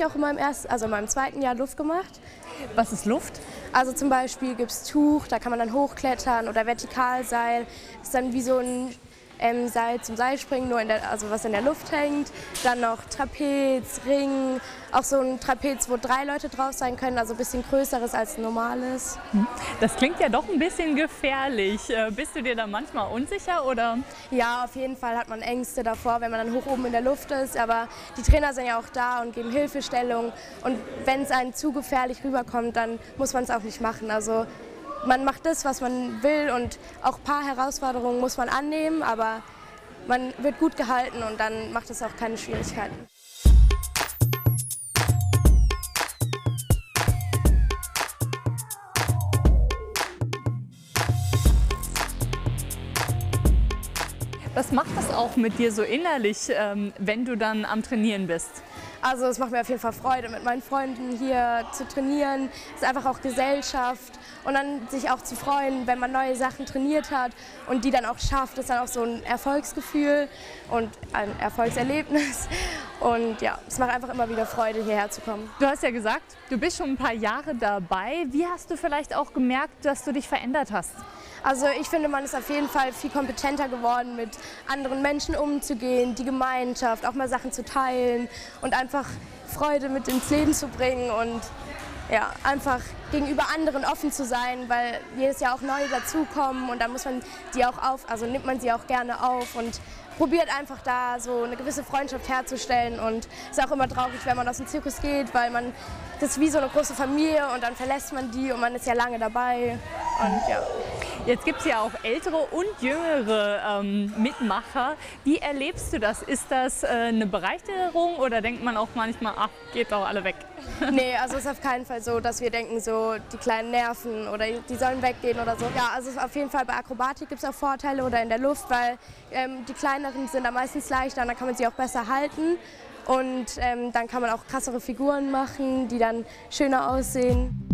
ich auch in meinem zweiten Jahr Luft gemacht. Was ist Luft? Also zum Beispiel gibt es Tuch, da kann man dann hochklettern, oder Vertikalseil, das ist dann wie so ein Seil zum Seilspringen, nur also was in der Luft hängt. Dann noch Trapez, Ring, auch so ein Trapez, wo 3 Leute drauf sein können, also ein bisschen größeres als ein normales. Das klingt ja doch ein bisschen gefährlich. Bist du dir da manchmal unsicher, oder? Ja, auf jeden Fall hat man Ängste davor, wenn man dann hoch oben in der Luft ist, aber die Trainer sind ja auch da und geben Hilfestellung, und wenn es einem zu gefährlich rüberkommt, dann muss man es auch nicht machen. Also man macht das, was man will, und auch ein paar Herausforderungen muss man annehmen, aber man wird gut gehalten und dann macht es auch keine Schwierigkeiten. Was macht das auch mit dir so innerlich, wenn du dann am Trainieren bist? Also es macht mir auf jeden Fall Freude, mit meinen Freunden hier zu trainieren. Es ist einfach auch Gesellschaft, und dann sich auch zu freuen, wenn man neue Sachen trainiert hat und die dann auch schafft, ist dann auch so ein Erfolgsgefühl und ein Erfolgserlebnis. Und ja, es macht einfach immer wieder Freude, hierher zu kommen. Du hast ja gesagt, du bist schon ein paar Jahre dabei. Wie hast du vielleicht auch gemerkt, dass du dich verändert hast? Also ich finde, man ist auf jeden Fall viel kompetenter geworden, mit anderen Menschen umzugehen, die Gemeinschaft, auch mal Sachen zu teilen und einfach Freude mit ins Leben zu bringen und ja, einfach gegenüber anderen offen zu sein, weil jedes Jahr auch neue dazukommen, und dann muss man die auch nimmt man sie auch gerne auf und probiert einfach da so eine gewisse Freundschaft herzustellen, und ist auch immer traurig, wenn man aus dem Zirkus geht, weil das ist wie so eine große Familie, und dann verlässt man die und man ist ja lange dabei und ja. Jetzt gibt es ja auch ältere und jüngere Mitmacher. Wie erlebst du das? Ist das eine Bereicherung, oder denkt man auch manchmal, ach, geht doch alle weg? Nee, also es ist auf keinen Fall so, dass wir denken, so die Kleinen nerven oder die sollen weggehen oder so. Ja, also auf jeden Fall bei Akrobatik gibt es auch Vorteile oder in der Luft, weil die Kleineren sind da meistens leichter und dann kann man sie auch besser halten. Und dann kann man auch krassere Figuren machen, die dann schöner aussehen.